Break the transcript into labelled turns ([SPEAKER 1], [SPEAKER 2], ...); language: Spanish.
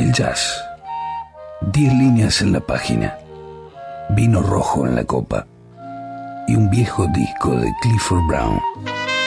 [SPEAKER 1] El jazz. 10 líneas en la página, vino rojo en la copa y un viejo disco de Clifford Brown.